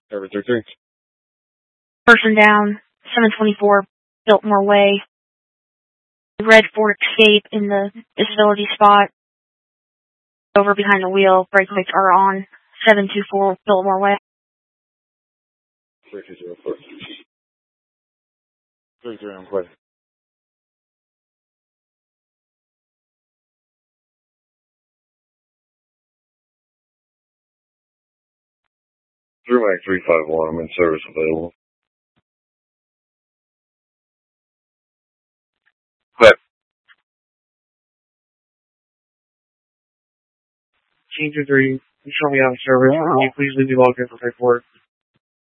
Server 33. Person down, 724 Biltmore Way. Red Ford Escape in the disability spot. Over behind the wheel, brake lights are on. 724 Biltmore Way. 3204. 33 on play. Through Mac 351, I'm in service available. But Team 23, you show me out of service. Can you please leave the log in for paperwork?